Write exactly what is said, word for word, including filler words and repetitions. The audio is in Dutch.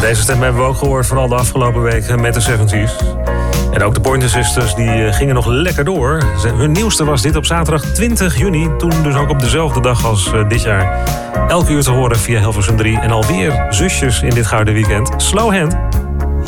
Deze stem hebben we ook gehoord, vooral de afgelopen week met de zeventies. En ook de Pointer Sisters die gingen nog lekker door. Hun nieuwste was dit op zaterdag twintig juni. Toen dus ook op dezelfde dag als dit jaar. Elke uur te horen via Hilversum drie. En alweer zusjes in dit gouden weekend. Slow Hand.